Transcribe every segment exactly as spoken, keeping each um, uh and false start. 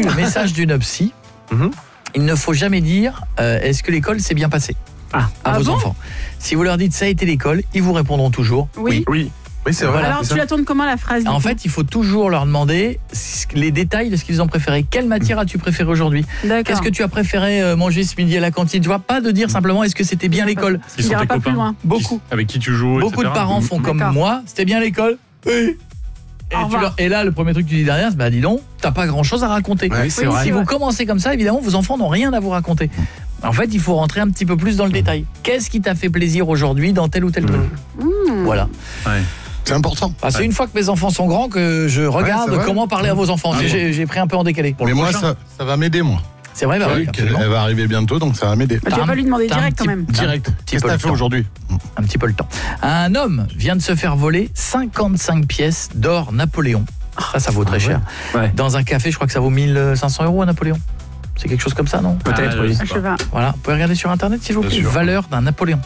le message d'une psy. Mm-hmm. Il ne faut jamais dire euh, est-ce que l'école s'est bien passée ah. à ah vos bon enfants. Si vous leur dites ça a été l'école, ils vous répondront toujours oui. Oui. oui. Oui, c'est vrai. Alors, c'est tu ça. la tournes comment la phrase? En fait, il faut toujours leur demander les détails de ce qu'ils ont préféré. Quelle matière as-tu préféré aujourd'hui? Qu'est-ce que tu as préféré manger ce midi à la cantine? Tu vois, pas de dire simplement est-ce que c'était bien l'école. Ils sont tes copains. Plus loin. Beaucoup. Avec qui tu joues, Beaucoup et cetera. de parents font comme D'accord. moi. C'était bien l'école? Oui. Et, tu leur... et là, le premier truc que tu dis derrière, c'est bah dis donc, t'as pas grand-chose à raconter. Ouais, c'est oui, vrai. Si vous commencez comme ça, évidemment, vos enfants n'ont rien à vous raconter. En fait, il faut rentrer un petit peu plus dans le détail. Qu'est-ce qui t'a fait plaisir aujourd'hui dans tel ou tel truc? mmh. Voilà. Ouais. C'est important. Ah, c'est ouais. une fois que mes enfants sont grands que je regarde ouais, comment parler à vos enfants. Ah, j'ai, j'ai pris un peu en décalé. Mais moi, ça, ça va m'aider, moi. C'est vrai, bah oui, elle va arriver bientôt, donc ça va m'aider. Bah, tu vas pas lui demander direct quand même. Direct. Qu'est-ce que t'as fait aujourd'hui? Un petit peu le temps. Un homme vient de se faire voler cinquante-cinq pièces d'or Napoléon. Ça, ça vaut très cher. Ouais. Dans un café, je crois que ça vaut mille cinq cents euros à Napoléon. C'est quelque chose comme ça, non? Peut-être, ah, oui. Voilà, vous pouvez regarder sur internet s'il vous plaît. Valeur d'un Napoléon.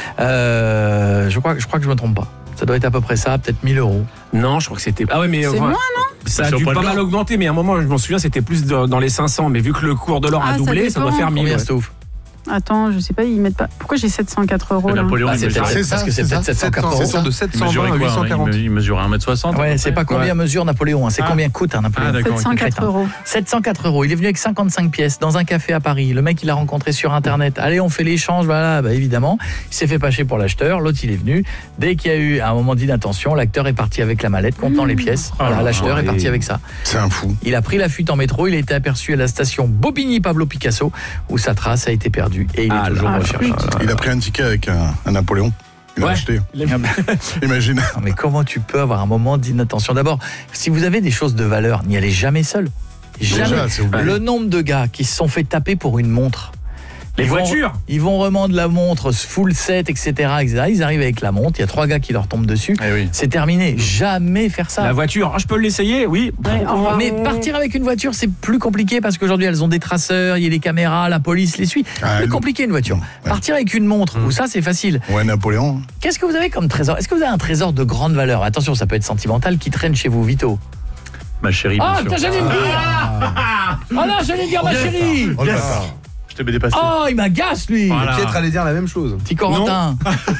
Euh, je crois, je crois que je me trompe pas. Ça doit être à peu près ça, peut-être mille euros. Non, je crois que c'était... Ah ouais, mais... C'est enfin, moins, non? Ça a dû pas mal augmenter, mais à un moment, je m'en souviens, c'était plus de, dans les cinq cents. Mais vu que le cours de l'or ah, a doublé, ça, ça doit faire mille. Combien c'est ouf? Attends, je sais pas, ils mettent pas. Pourquoi j'ai sept cent quatre euros là? Napoléon, ah, c'est c'est peut-être, ça, parce que c'est, c'est peut-être sept cent quatre euros. C'est de sept cent vingt à huit cent quarante. Il mesurait un mètre soixante. Ouais, c'est pas combien ouais. mesure Napoléon, hein, c'est ah. combien coûte un Napoléon. Ah, sept cent quatre euros. sept cent quatre euros. Il est venu avec cinquante-cinq pièces dans un café à Paris. Le mec, il l'a rencontré sur internet. Allez, on fait l'échange, voilà, bah évidemment. Il s'est fait passer pour l'acheteur. L'autre, il est venu. Dès qu'il y a eu un moment d'inattention, l'acteur est parti avec la mallette contenant mmh. les pièces. Voilà, oh, l'acheteur oh, est parti avec ça. C'est un fou. Il a pris la fuite en métro. Il a été aperçu à la station Bobigny-Pablo Picasso où sa trace a été perdue et il ah, est toujours recherché. Il a pris un ticket avec un, un Napoléon. Il ouais. a acheté. Imagine. Non, mais comment tu peux avoir un moment d'inattention? D'abord, si vous avez des choses de valeur, n'y allez jamais seul. Jamais. Déjà, le nombre de gars qui se sont fait taper pour une montre. Les ils voitures vont, Ils vont revendre la montre full set, et cetera, et cetera. Ils arrivent avec la montre, il y a trois gars qui leur tombent dessus. Eh oui. C'est terminé. Jamais faire ça. La voiture, ah, je peux l'essayer, oui. Ouais, enfin, mais partir avec une voiture, c'est plus compliqué parce qu'aujourd'hui, elles ont des traceurs, il y a les caméras, la police les suit. C'est ah, plus compliqué une voiture. Ouais. Partir avec une montre, mmh. où ça, c'est facile. Ouais, Napoléon. Qu'est-ce que vous avez comme trésor? Est-ce que vous avez un trésor de grande valeur? Attention, ça peut être sentimental, qui traîne chez vous, Vito. Ma chérie, ah, bien sûr. j'allais me dire ah, oh non, j'allais dire ma chérie oh, yes. Dépassé. Oh, il m'agace lui. Voilà. Pietre allait dire la même chose. Petit Corentin.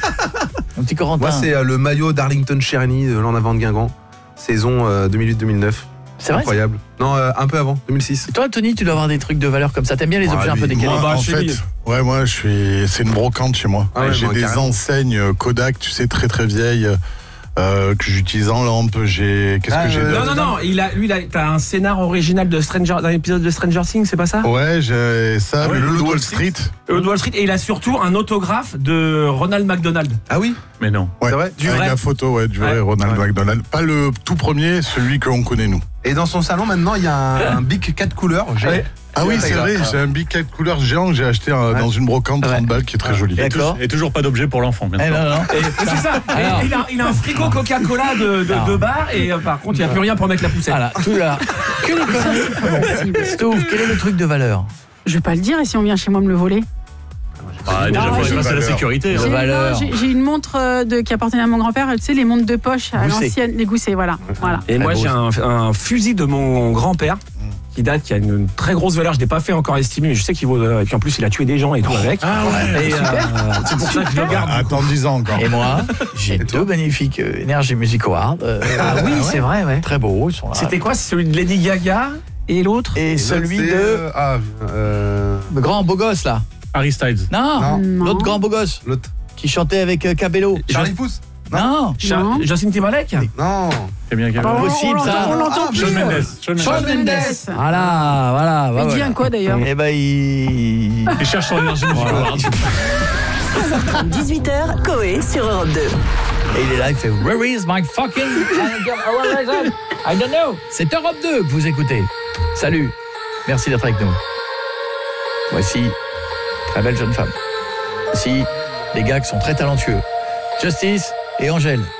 Un petit Corentin. Moi, c'est euh, le maillot d'Arlington Cherny de l'an avant de Guingamp, saison euh, deux mille huit deux mille neuf. C'est vrai? Incroyable. Non, euh, un peu avant, deux mille six. Et toi, Tony, tu dois avoir des trucs de valeur comme ça. T'aimes bien les ouais, objets lui, un peu décalés? Moi, bah, en fait, ouais, moi, je suis. C'est une brocante chez moi. Ah ouais, j'ai moi, des carrément. enseignes Kodak, tu sais, très très vieilles. Euh, que j'utilise en lampe, j'ai... Qu'est-ce ah, que j'ai euh, Non, non, non, il a, lui, il a, t'as un scénar original de Stranger, d'un épisode de Stranger Things, c'est pas ça? Ouais, j'ai ça, ah ouais, le Loup de Wall Street. Le Loup de Wall Street, et il a surtout un autographe de Ronald McDonald. Ah oui? Mais non. Ouais, c'est vrai? Du vrai? La photo, ouais, du vrai ouais. Ronald ouais. McDonald. Pas le tout premier, celui qu'on connaît nous. Et dans son salon, maintenant, il y a un, un Bic quatre couleurs. Ouais. Ah oui, c'est vrai, j'ai un Bic quatre couleurs géant que j'ai acheté euh, ouais. dans une brocante trente ouais. balles qui est très jolie. Et, toujours, et toujours pas d'objet pour l'enfant, bien sûr. Eh non, non. Et, c'est ça. Et, il, a, il a un frigo Coca-Cola de, de, de bar et euh, par contre, il n'y a plus rien pour mettre la poussette. Voilà, tout là. Que les conneries. Stouff, quel est le truc de valeur? Je vais pas le dire, et si on vient chez moi me le voler? Ah, déjà, il faut passer à la sécurité. J'ai, valeur. Non, j'ai, j'ai une montre de, qui appartenait à mon grand-père, tu sais, les montres de poche à Gousset. L'ancienne, les Gousset, voilà. voilà. Et moi, j'ai un, un fusil de mon grand-père qui date, qui a une très grosse valeur, je l'ai pas fait encore estimer, mais je sais qu'il vaut, et puis en plus il a tué des gens et tout avec. Ah ouais, et, euh, c'est pour ça que je le garde. Attends dix ans encore. Et moi, j'ai deux magnifiques euh, Energy Music Awards. Euh, ah oui, ah ouais. c'est vrai, ouais. Très beaux, ils sont là. C'était quoi? C'est celui de Lady Gaga et l'autre? Et, et celui de euh, ah, euh... le grand beau gosse là. Harry Styles. Non, non. L'autre grand beau gosse. L'autre. Qui chantait avec euh, Cabello. Charlie Pouce. Non, non. Justin Timberlake. Non. C'est bien ah, possible ça. On l'entend plus. Shawn Mendes. Shawn Mendes. Voilà, voilà. Bah, il dit un quoi d'ailleurs? Eh ben il. Il cherche son énergie musicale. seize heures trente, dix-huit heures, Coé sur Europe deux. Et il est là, il fait Where is my fucking I don't know. C'est Europe deux que vous écoutez. Salut. Merci d'être avec nous. Voici très belle jeune femme. Voici des gars qui sont très talentueux. Justice et Angèle.